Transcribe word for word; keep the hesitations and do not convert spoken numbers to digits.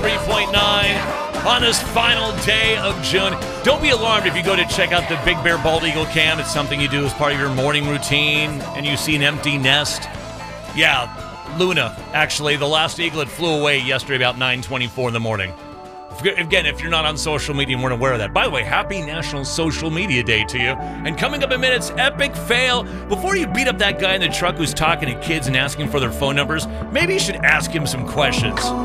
three point nine on this final day of June. Don't be alarmed if you go to check out the Big Bear Bald Eagle Cam. It's something you do as part of your morning routine, and you see an empty nest. Yeah, Luna, actually, the last eaglet flew away yesterday about nine twenty-four in the morning. Again, if you're not on social media and weren't aware of that. By the way, happy National Social Media Day to you. And coming up in minutes, epic fail. Before you beat up that guy in the truck who's talking to kids and asking for their phone numbers, maybe you should ask him some questions.